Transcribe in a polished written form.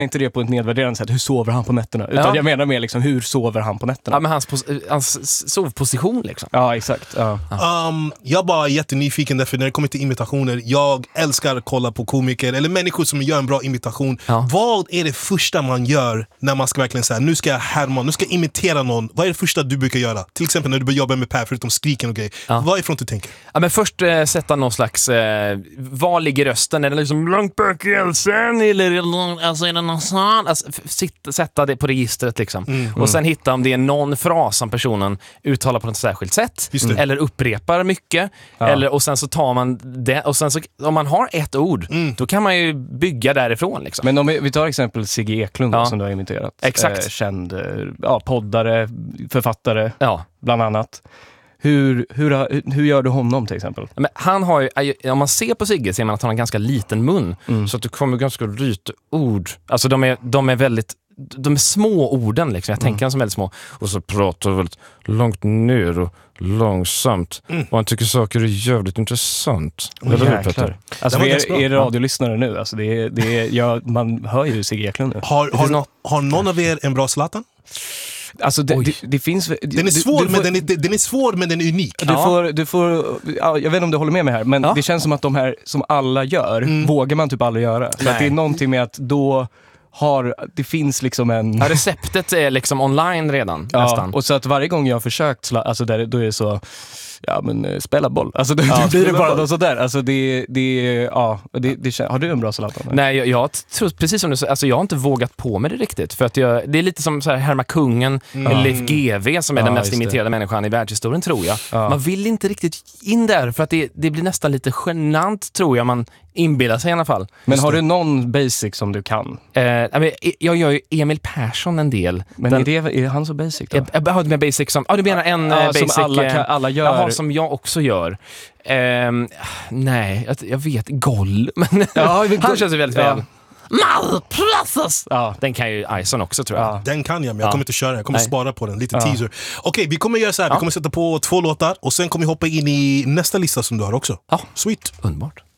inte det på ett nedvärderande sätt, hur sover han på nätterna? Utan jag menar mer liksom, hur sover han på nätterna? Ja, men hans sovposition liksom. Ja, exakt. Ja. Jag bara är jättenyfiken därför när det kommer till imitationer, jag älskar att kolla på komiker eller människor som gör en bra imitation. Vad är det första man gör när man ska verkligen säga, nu ska jag imitera någon? Vad är det första du brukar göra? Till exempel när du börjar jobba med Per, förutom skriken och grejer. Vad är det från du tänker? Ja, men först sätta någon slags var ligger rösten? Är det liksom långt bak i halsen eller är det någonstans? Alltså, sätta det på registret liksom. Och sen hitta om det är någon fras som personen uttalar på något särskilt sätt eller upprepar mycket och sen så tar man det och sen så om man har ett ord då kan man ju bygga därifrån liksom. Men om vi tar exempel Sigge Eklund som du har imiterat. Exakt. Känd poddare, författare bland annat. Hur gör du honom till exempel? Men han har ju, om man ser på Sigge ser man att han har en ganska liten mun så att det kommer ganska ryta ord. Alltså de är väldigt, de är små orden liksom. Jag tänker dem som väldigt små. Och så pratar väldigt långt ner och långsamt. Och han tycker saker är jävligt intressant. Alltså är radiolyssnare nu. Alltså man hör ju Sigge Eklund nu. Har någon av er en bra Zlatan? Alltså det finns... Den är svår, men den är unik. Du får jag vet inte om du håller med mig här, men det känns som att de här som alla gör, vågar man typ aldrig göra. För att det är någonting med att då det finns liksom en... receptet är liksom online redan nästan. Och så att varje gång jag har försökt alltså då är det så... Ja, men spela boll. Alltså det blir det bara något sådär. Alltså har du en bra Zlatan? Nej, jag tror precis som du säger, alltså jag har inte vågat på mig det riktigt för att det är lite som så här Herma Kungen eller Leif GW som är den mest imiterade människan i världshistorien tror jag. Man vill inte riktigt in där för att det blir nästan lite genant tror jag man inbillar sig i alla fall. Men har du någon basic som du kan? Jag gör ju Emil Persson en del. Men är han så basic då? Jag har med basic som... du menar en basic... Som alla gör. Jaha, som jag också gör. Nej, jag vet. Goll. Men han känns ju väldigt väl. Den kan ju Ison också tror jag. Den kan jag, men jag kommer inte köra. Jag kommer spara på den, lite teaser. Okej, vi kommer göra så här. Vi kommer sätta på 2 låtar och sen kommer vi hoppa in i nästa lista som du har också. Ja. Sweet. Underbart.